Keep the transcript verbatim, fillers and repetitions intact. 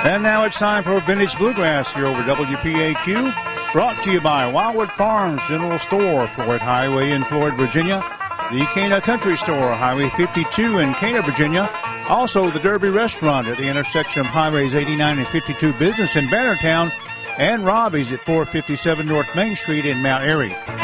And now it's time for Vintage Bluegrass here over W P A Q. Brought to you by Wildwood Farms General Store, Floyd Highway in Floyd, Virginia. The Cana Country Store, Highway fifty-two in Cana, Virginia. Also, the Derby Restaurant at the intersection of Highways eighty-nine and fifty-two Business in Bannertown. And Robbie's at four fifty-seven North Main Street in Mount Airy.